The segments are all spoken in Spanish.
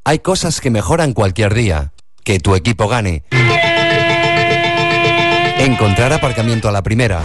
Hay cosas que mejoran cualquier día. Que tu equipo gane. Encontrar aparcamiento a la primera.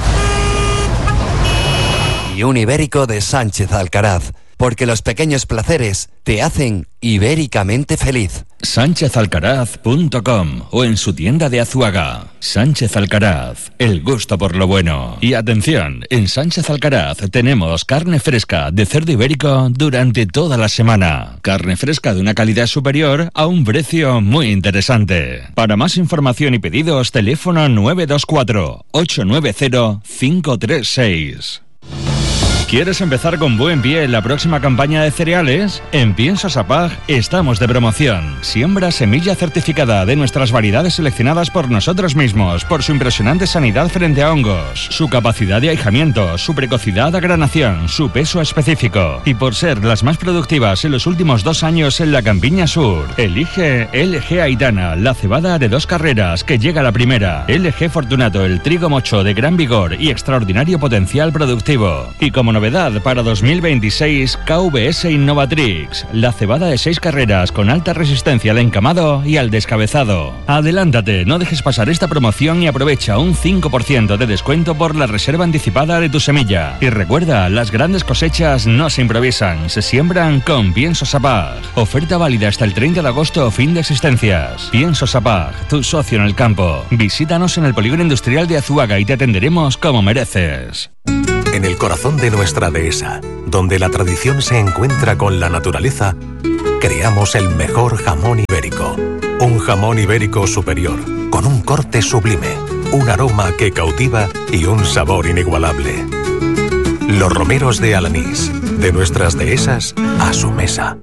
Y un ibérico de Sánchez Alcaraz. Porque los pequeños placeres te hacen ibéricamente feliz. SánchezAlcaraz.com o en su tienda de Azuaga. Sánchez Alcaraz, el gusto por lo bueno. Y atención, en Sánchez Alcaraz tenemos carne fresca de cerdo ibérico durante toda la semana. Carne fresca de una calidad superior a un precio muy interesante. Para más información y pedidos, teléfono 924 890 536. ¿Quieres empezar con buen pie en la próxima campaña de cereales? En Piensos Apag estamos de promoción. Siembra semilla certificada de nuestras variedades seleccionadas por nosotros mismos, por su impresionante sanidad frente a hongos, su capacidad de ahijamiento, su precocidad a granación, su peso específico y por ser las más productivas en los últimos 2 años en la Campiña Sur. Elige LG Aitana, la cebada de 2 carreras que llega a la primera. LG Fortunato, el trigo mocho de gran vigor y extraordinario potencial productivo. Y como novedad para 2026, KVS Innovatrix, la cebada de 6 carreras con alta resistencia al encamado y al descabezado. Adelántate, no dejes pasar esta promoción y aprovecha un 5% de descuento por la reserva anticipada de tu semilla. Y recuerda, las grandes cosechas no se improvisan, se siembran con Piensos Apag. Oferta válida hasta el 30 de agosto, fin de existencias. Piensos Apag, tu socio en el campo. Visítanos en el Polígono Industrial de Azuaga y te atenderemos como mereces. En el corazón de nuestra dehesa, donde la tradición se encuentra con la naturaleza, creamos el mejor jamón ibérico. Un jamón ibérico superior, con un corte sublime, un aroma que cautiva y un sabor inigualable. Los romeros de Alanís, de nuestras dehesas a su mesa.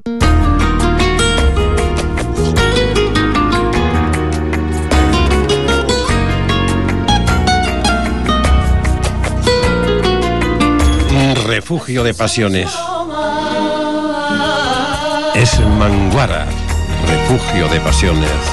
Refugio de pasiones. Es Manguara, refugio de pasiones.